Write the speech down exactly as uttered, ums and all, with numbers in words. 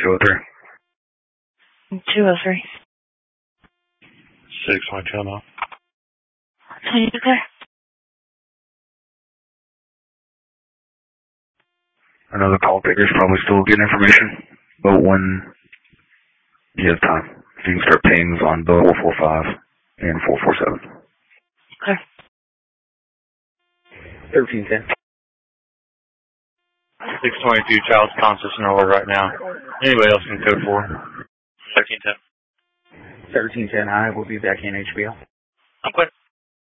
two oh three. two oh three. six twenty-two now. twenty-two clear. Another call taker's probably still getting information, but when you have time, so you can start pings on both four four five and four four seven. Clear. thirteen ten. six twenty-two, child's conscious and alert right now. Anybody else can code for? thirteen ten. thirteen ten, I will be back in H B L. I'm clear.